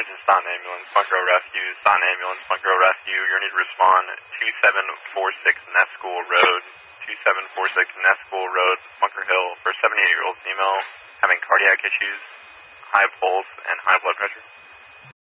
Attention Staunton Ambulance, Bunker Hill Rescue, Staunton Ambulance, Bunker Hill Rescue. You're need to respond 2746 Ness School Road, 2746 Ness School Road, Bunker Hill, for a 78-year-old female having cardiac issues, high pulse, and high blood pressure.